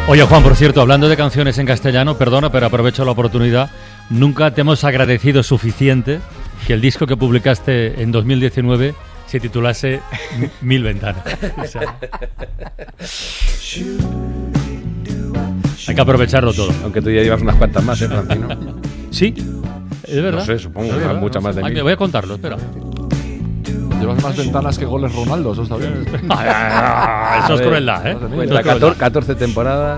Oye, Juan, por cierto, hablando de canciones en castellano, perdona, pero aprovecho la oportunidad. Nunca te hemos agradecido suficiente que el disco que publicaste en 2019 se titulase Mil Ventanas. O sea, hay que aprovecharlo todo. Aunque tú ya llevas unas cuantas más, Francino. Sí, es verdad. No sé, supongo Es que verdad, muchas no más sé. de Ay, mil. voy a contarlo, espera. Llevas más ventanas que goles Ronaldo, eso está bien. Eso es crueldad, ¿eh? Cuenta 14 temporadas.